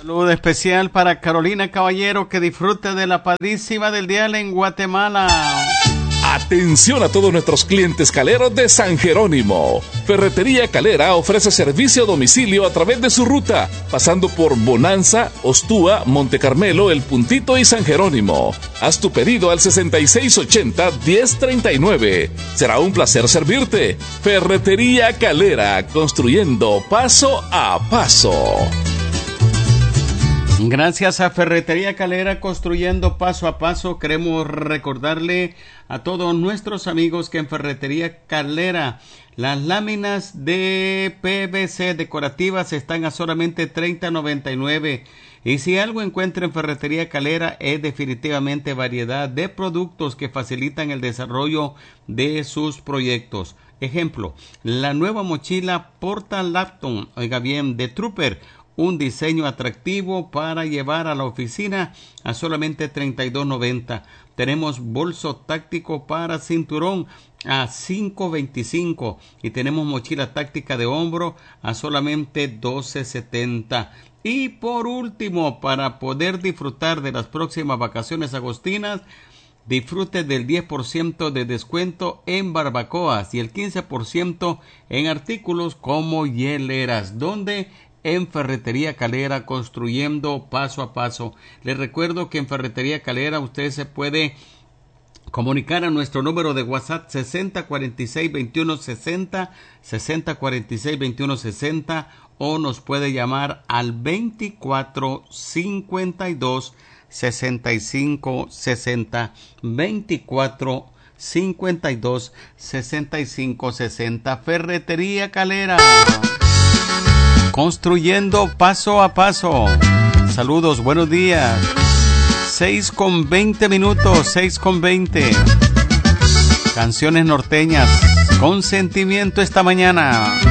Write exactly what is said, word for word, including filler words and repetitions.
Saludo especial para Carolina Caballero, que disfrute de la padrísima del día en Guatemala. Atención a todos nuestros clientes caleros de San Jerónimo. Ferretería Calera ofrece servicio a domicilio a través de su ruta, pasando por Bonanza, Ostúa, Monte Carmelo, El Puntito y San Jerónimo. Haz tu pedido al sesenta y seis ochenta, diez treinta y nueve. Será un placer servirte. Ferretería Calera, construyendo paso a paso. Gracias a Ferretería Calera, construyendo paso a paso. Queremos recordarle a todos nuestros amigos que en Ferretería Calera las láminas de P V C decorativas están a solamente treinta noventa y nueve. Y si algo encuentra en Ferretería Calera es definitivamente variedad de productos que facilitan el desarrollo de sus proyectos. Ejemplo, la nueva mochila Porta Laptop, oiga bien, de Trooper. Un diseño atractivo para llevar a la oficina a solamente treinta y dos noventa. Tenemos bolso táctico para cinturón a cinco veinticinco y tenemos mochila táctica de hombro a solamente doce setenta. Y por último, para poder disfrutar de las próximas vacaciones agostinas, disfrute del diez por ciento de descuento en barbacoas y el quince por ciento en artículos como hieleras, donde en Ferretería Calera, construyendo paso a paso. Les recuerdo que en Ferretería Calera usted se puede comunicar a nuestro número de WhatsApp sesenta cuarenta y seis veintiuno sesenta, sesenta cuarenta y seis veintiuno sesenta, o nos puede llamar al veinticuatro cincuenta y dos sesenta y cinco sesenta, veinticuatro cincuenta y dos sesenta y cinco sesenta. Ferretería Calera, construyendo paso a paso. Saludos, buenos días. seis con veinte minutos, seis con veinte. Canciones norteñas con sentimiento esta mañana.